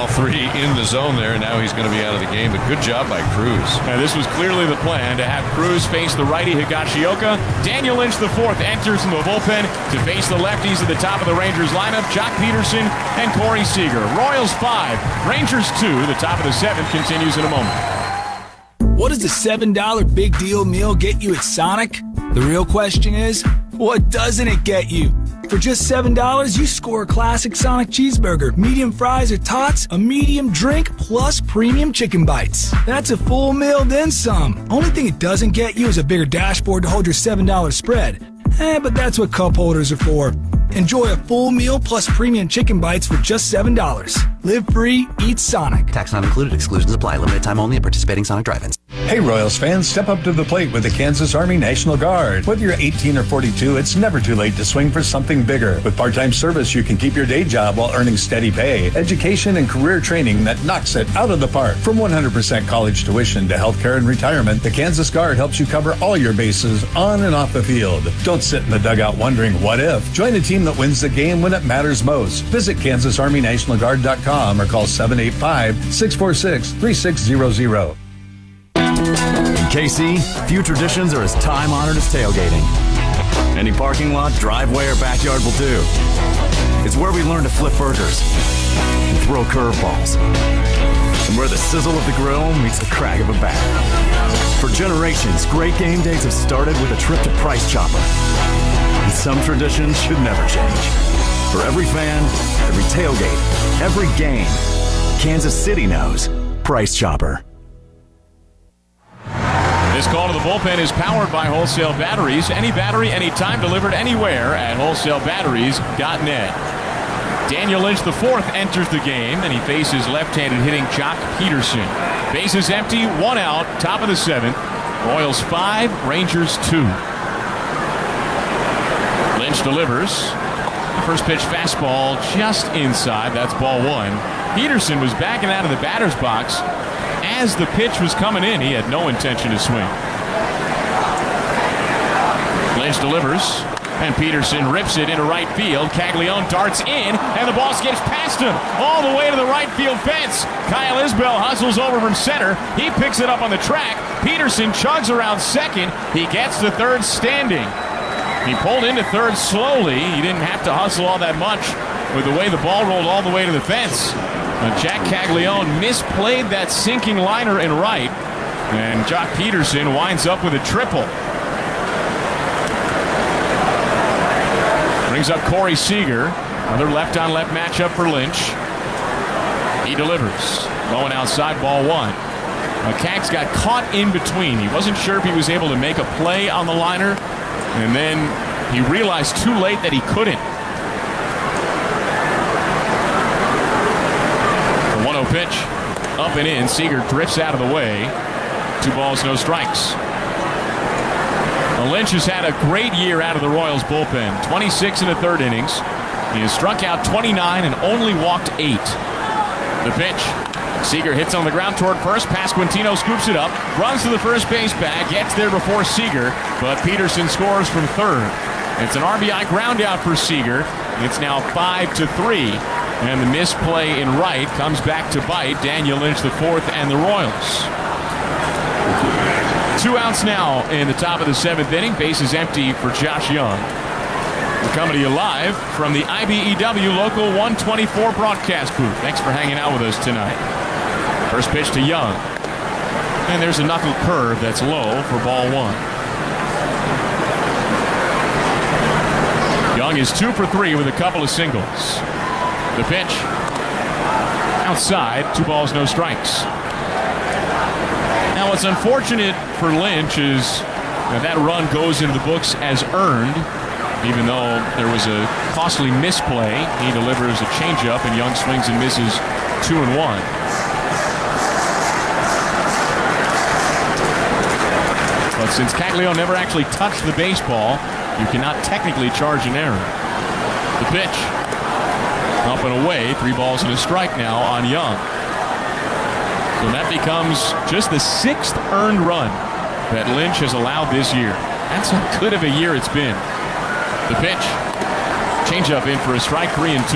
all three in the zone there, and now he's going to be out of the game. But good job by Cruz. And this was clearly the plan, to have Cruz face the righty Higashioka. Daniel Lynch IV enters in the bullpen to face the lefties at the top of the Rangers lineup, Joc Pederson and Corey Seager. Royals 5, Rangers 2. The top of the 7th continues in a moment. What does the $7 big deal meal get you at Sonic? The real question is, what doesn't it get you? For just $7, you score a classic Sonic cheeseburger, medium fries or tots, a medium drink, plus premium chicken bites. That's a full meal, then some. Only thing it doesn't get you is a bigger dashboard to hold your $7 spread. But that's what cup holders are for. Enjoy a full meal plus premium chicken bites for just $7. Live free, eat Sonic. Tax not included. Exclusions apply. Limited time only at participating Sonic drive-ins. Hey Royals fans, step up to the plate with the Kansas Army National Guard. Whether you're 18 or 42, it's never too late to swing for something bigger. With part-time service, you can keep your day job while earning steady pay, education, and career training that knocks it out of the park. From 100% college tuition to healthcare and retirement, the Kansas Guard helps you cover all your bases on and off the field. Don't sit in the dugout wondering what if. Join a team that wins the game when it matters most. Visit KansasArmyNationalGuard.com or call 785-646-3600. KC, few traditions are as time-honored as tailgating. Any parking lot, driveway, or backyard will do. It's where we learn to flip burgers and throw curveballs, and where the sizzle of the grill meets the crack of a bat. For generations, great game days have started with a trip to Price Chopper. And some traditions should never change. For every fan, every tailgate, every game, Kansas City knows Price Chopper. This call to the bullpen is powered by Wholesale Batteries. Any battery, anytime, delivered anywhere at wholesalebatteries.net. Daniel Lynch IV enters the game, and he faces left-handed hitting Joc Pederson. Bases empty, 1 out, top of the 7th. Royals 5, Rangers 2. Lynch delivers. First pitch fastball just inside. That's ball 1. Pederson was backing out of the batter's box. As the pitch was coming in, he had no intention to swing. Lynch delivers, and Pederson rips it into right field. Caglione darts in, and the ball skips past him all the way to the right field fence. Kyle Isbell hustles over from center. He picks it up on the track. Pederson chugs around second. He gets to third standing. He pulled into third slowly. He didn't have to hustle all that much with the way the ball rolled all the way to the fence. Jack Caglione misplayed that sinking liner in right, and Joc Pederson winds up with a triple. Brings up Corey Seager. Another left-on-left matchup for Lynch. He delivers. Going outside, ball 1. Cax got caught in between. He wasn't sure if he was able to make a play on the liner, and then he realized too late that he couldn't. The 1-0 pitch, up and in. Seager drifts out of the way. 2 balls, no strikes. Lynch has had a great year out of the Royals bullpen. 26 in the 3rd innings. He has struck out 29 and only walked 8. The pitch. Seager hits on the ground toward first. Pasquantino scoops it up, runs to the first base bag, gets there before Seager, but Pederson scores from third. It's an RBI ground out for Seager. It's now 5-3, and the misplay in right comes back to bite Daniel Lynch IV and the Royals. 2 outs now in the top of the 7th inning. Bases empty for Josh Young. We're coming to you live from the IBEW Local 124 broadcast booth. Thanks for hanging out with us tonight. First pitch to Young. And there's a knuckle curve that's low for ball 1. Young is 2 for 3 with a couple of singles. The pitch. Outside, 2 balls, no strikes. Now, what's unfortunate for Lynch is that run goes into the books as earned. Even though there was a costly misplay, he delivers a changeup, and Young swings and misses 2-1. But since Caglione never actually touched the baseball, you cannot technically charge an error. The pitch. Up and away, 3 balls and a strike now on Young. So that becomes just the 6th earned run that Lynch has allowed this year. That's how good of a year it's been. The pitch. Changeup in for a strike, 3-2.